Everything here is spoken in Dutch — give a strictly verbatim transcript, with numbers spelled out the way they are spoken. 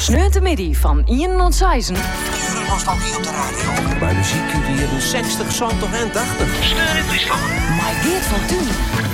Sneeuwtemiddag van Ian Nonsaizen. Pure nostalgie op de radio. Bij muziek in de jaren zestig, zeventig en tachtig. Sneur in Friesland. Maar Geert van Toen.